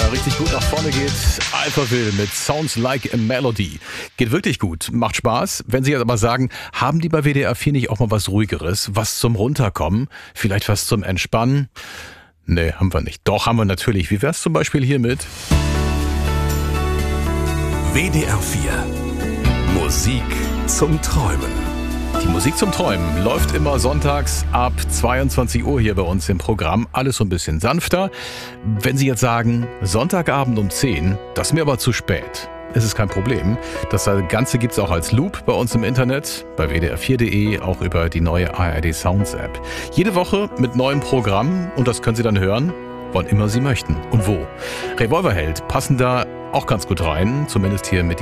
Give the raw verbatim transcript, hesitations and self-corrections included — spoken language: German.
richtig gut nach vorne geht. Alphaville mit Sounds Like a Melody. Geht wirklich gut, macht Spaß. Wenn Sie jetzt aber sagen, haben die bei W D R vier nicht auch mal was Ruhigeres, was zum Runterkommen, vielleicht was zum Entspannen? Nee, haben wir nicht. Doch, haben wir natürlich. Wie wär's zum Beispiel hiermit? W D R vier. Musik zum Träumen. Die Musik zum Träumen läuft immer sonntags ab zweiundzwanzig Uhr hier bei uns im Programm. Alles so ein bisschen sanfter. Wenn Sie jetzt sagen, Sonntagabend um zehn, das ist mir aber zu spät. Es ist kein Problem. Das Ganze gibt's auch als Loop bei uns im Internet, bei w d r vier punkt d e, auch über die neue A R D Sounds App. Jede Woche mit neuem Programm und das können Sie dann hören, wann immer Sie möchten und wo. Revolverheld passen da auch ganz gut rein, zumindest hier mit